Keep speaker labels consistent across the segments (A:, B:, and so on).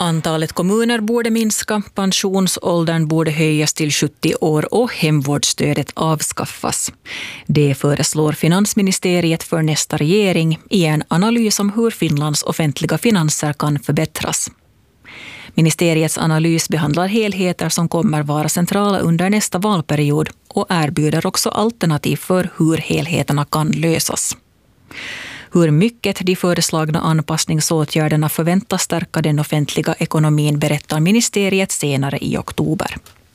A: Antalet kommuner borde minska, pensionsåldern borde höjas till 70 år och hemvårdsstödet avskaffas. Det föreslår finansministeriet för nästa regering i en analys om hur Finlands offentliga finanser kan förbättras. Ministeriets analys behandlar helheter som kommer vara centrala under nästa valperiod och erbjuder också alternativ för hur helheterna kan lösas. Hur mycket de föreslagna anpassningsåtgärderna förväntas stärka den offentliga ekonomin berättar ministeriet senare i oktober.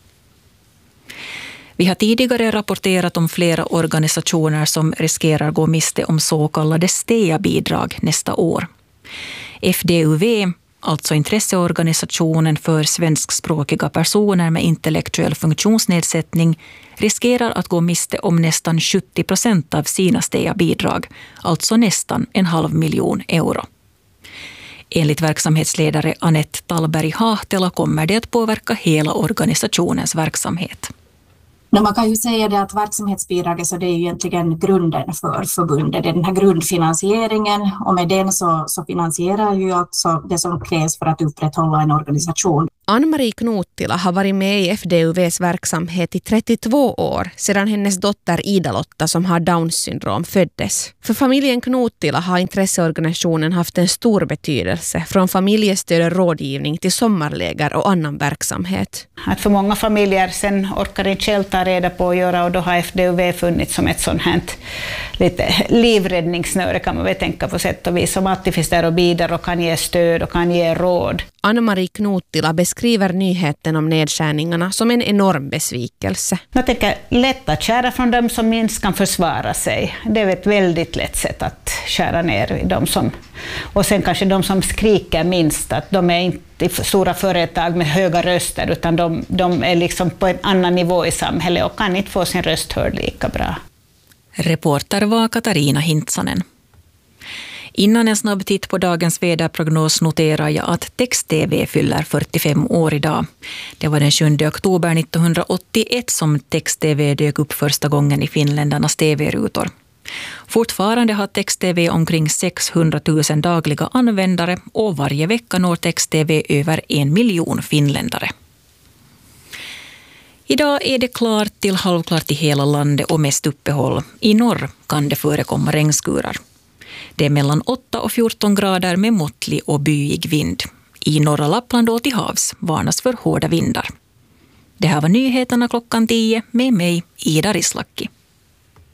A: Vi har tidigare rapporterat om flera organisationer som riskerar gå miste om så kallade STEA-bidrag nästa år. FDUV, alltså intresseorganisationen för svenskspråkiga personer med intellektuell funktionsnedsättning, riskerar att gå miste om nästan 70% av sina STEA-bidrag, alltså nästan 500 000 euro. Enligt verksamhetsledare Anette Tallberg-Hahtela kommer det att påverka hela organisationens verksamhet.
B: Man kan ju säga det att verksamhetsbidraget så det är ju egentligen grunden för förbundet, det är den här grundfinansieringen, och med den så finansierar ju alltså det som krävs för att upprätthålla en organisation.
C: Ann-Marie Knottila har varit med i FDUVs verksamhet i 32 år sedan hennes dotter Ida-Lotta som har Downs syndrom föddes. För familjen Knottila har intresseorganisationen haft en stor betydelse från familjestöd och rådgivning till sommarläger och annan verksamhet.
D: Att för många familjer sen orkar inte själv ta reda på att göra, och då har FDUV funnits som ett sånt här lite livräddningssnöre kan man väl tänka på sätt och vis, som alltid finns där och bidrar och kan ge stöd och kan ge råd.
C: Ann-Marie Knottila beskriver nyheten om nedskärningarna som en enorm besvikelse.
D: Jag tänker lätt att skära från dem som minst kan försvara sig. Det är ett väldigt lätt sätt att skära ner i dem som... Och sen kanske de som skriker minst, att de är inte stora företag med höga röster, utan de är liksom på en annan nivå i samhället och kan inte få sin röst hörd lika bra.
A: Reporter var Katarina Hintsanen. Innan en snabb titt på dagens väderprognos noterar jag att text-tv fyller 45 år idag. Det var den 7 oktober 1981 som text-tv dök upp första gången i finländarnas tv-rutor. Fortfarande har text-tv omkring 600 000 dagliga användare och varje vecka når text-tv över 1 miljon finländare. Idag är det klart till halvklart i hela landet och mest uppehåll. I norr kan det förekomma regnskurar. Det är mellan 8 och 14 grader med måttlig och byig vind. I norra Lappland och till havs varnas för hårda vindar. Det här var nyheterna klockan 10 med mig, Ida Rislakki.